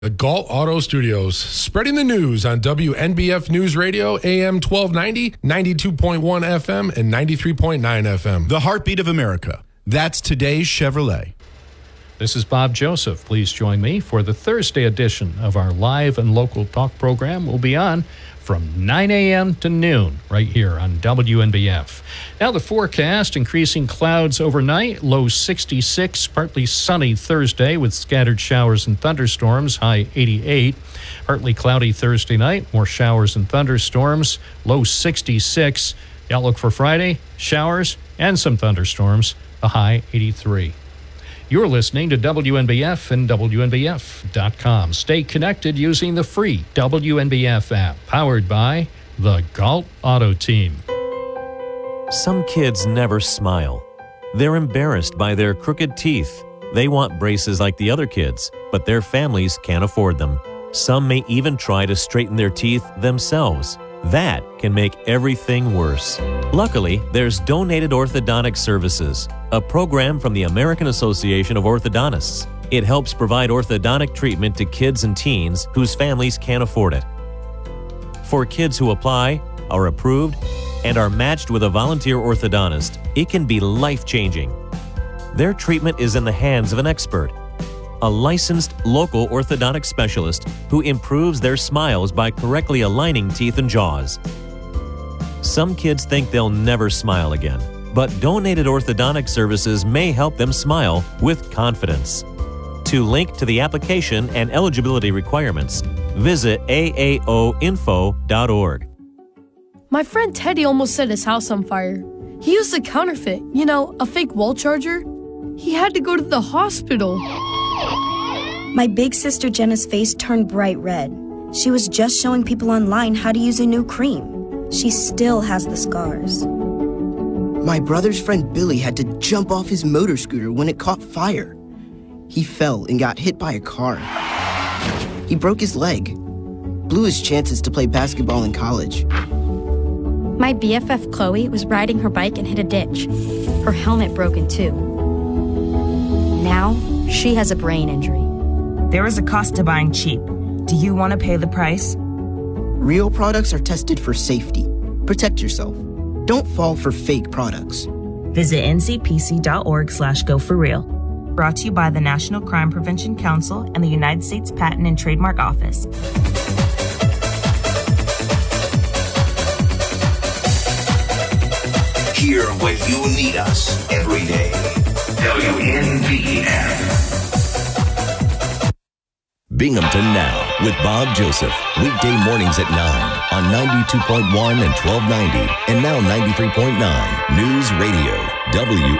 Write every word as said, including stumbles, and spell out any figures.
The Galt Auto Studios, spreading the news on W N B F News Radio, A M twelve ninety, ninety-two point one F M, and ninety-three point nine F M. The heartbeat of America. That's today's Chevrolet. This is Bob Joseph. Please join me for the Thursday edition of our live and local talk program. We'll be on from nine a.m. to noon right here on W N B F. Now the forecast, increasing clouds overnight, low sixty-six, partly sunny Thursday with scattered showers and thunderstorms, high eighty-eight. Partly cloudy Thursday night, more showers and thunderstorms, low sixty-six. The outlook for Friday, showers and some thunderstorms, a high eighty-three. You're listening to W N B F and W N B F dot com. Stay connected using the free W N B F app, powered by the Galt Auto Team. Some kids never smile. They're embarrassed by their crooked teeth. They want braces like the other kids, but their families can't afford them. Some may even try to straighten their teeth themselves. That can make everything worse. Luckily, there's Donated Orthodontic Services, a program from the American Association of Orthodontists. It helps provide orthodontic treatment to kids and teens whose families can't afford it. For kids who apply, are approved, and are matched with a volunteer orthodontist, it can be life-changing. Their treatment is in the hands of an expert, a licensed local orthodontic specialist who improves their smiles by correctly aligning teeth and jaws. Some kids think they'll never smile again, but Donated Orthodontic Services may help them smile with confidence. To link to the application and eligibility requirements, visit A A O info dot org. My friend Teddy almost set his house on fire. He used a counterfeit, you know, a fake wall charger. He had to go to the hospital. My big sister Jenna's face turned bright red. She was just showing people online how to use a new cream. She still has the scars. My brother's friend Billy had to jump off his motor scooter when it caught fire. He fell and got hit by a car. He broke his leg, blew his chances to play basketball in college. My B F F Chloe was riding her bike and hit a ditch. Her helmet broke in two. Now she has a brain injury. There is a cost to buying cheap. Do you want to pay the price? Real products are tested for safety. Protect yourself. Don't fall for fake products. Visit N C P C dot org slash go for real. Brought to you by the National Crime Prevention Council and the United States Patent and Trademark Office. Here when you need us every day. W N B F. Binghamton Now with Bob Joseph. Weekday mornings at nine on ninety-two point one and twelve ninety and now ninety-three point nine News Radio W